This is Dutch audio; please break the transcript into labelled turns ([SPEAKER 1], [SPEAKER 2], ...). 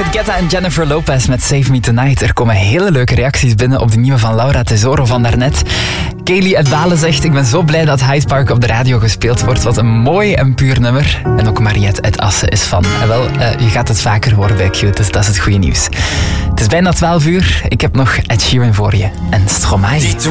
[SPEAKER 1] David Guetta en Jennifer Lopez met Save Me Tonight. Er komen hele leuke reacties binnen op de nieuwe van Laura Tesoro van daarnet. Kaylee uit Balen zegt: ik ben zo blij dat Hyde Park op de radio gespeeld wordt. Wat een mooi en puur nummer. En ook Mariette uit Assen is van. En wel, je gaat het vaker horen bij Q, dus dat is het goede nieuws. Het is bijna 12 uur. Ik heb nog Ed Sheeran voor je. En Stromae.